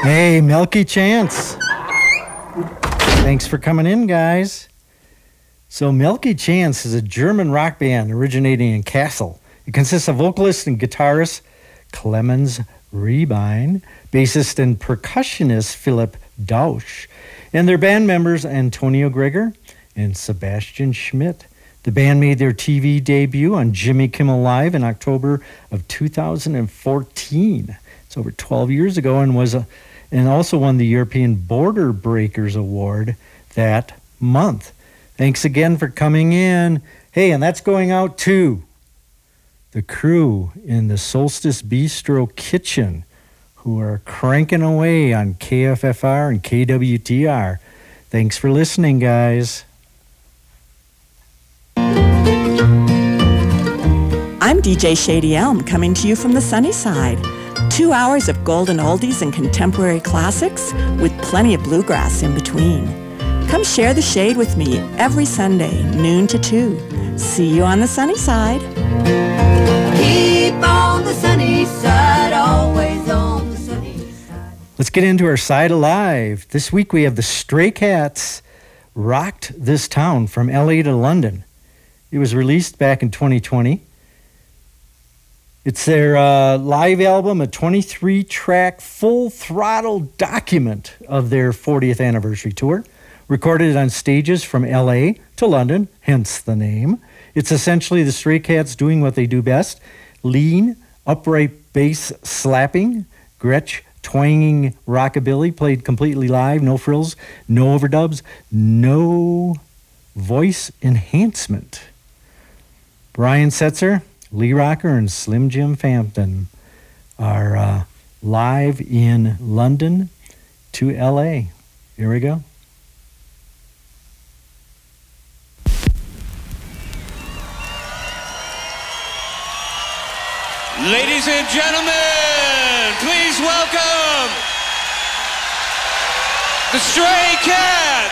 Hey, Milky Chance. Thanks for coming in, guys. So Milky Chance is a German rock band originating in Kassel. It consists of vocalist and guitarist Clemens Riebein, bassist and percussionist Philipp Dausch, and their band members Antonio Gregor and Sebastian Schmidt. The band made their TV debut on Jimmy Kimmel Live in October of 2014. It's over 12 years ago, and also won the European Border Breakers Award that month. Thanks again for coming in. Hey, and that's going out to the crew in the Solstice Bistro kitchen who are cranking away on KFFR and KWTR. Thanks for listening, guys. I'm DJ Shady Elm, coming to you from the sunny side. 2 hours of golden oldies and contemporary classics with plenty of bluegrass in between. Come share the shade with me every Sunday, noon to 2. See you on the sunny side. Keep on the sunny side, always on the sunny side. Let's get into our side alive. This week we have the Stray Cats Rocked This Town from LA to London. It was released back in 2020. It's their live album, a 23-track full-throttle document of their 40th anniversary tour, recorded on stages from L.A. to London, hence the name. It's essentially the Stray Cats doing what they do best, lean, upright bass slapping, Gretsch twanging rockabilly, played completely live, no frills, no overdubs, no voice enhancement. Brian Setzer, Lee Rocker, and Slim Jim Frampton are live in London to L.A. Here we go. Ladies and gentlemen, please welcome the Stray Cats.